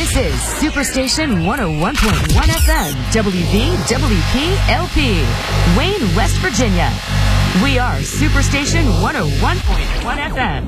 This is Superstation 101.1 FM, WVWP-LP, Wayne, West Virginia. We are Superstation 101.1 FM.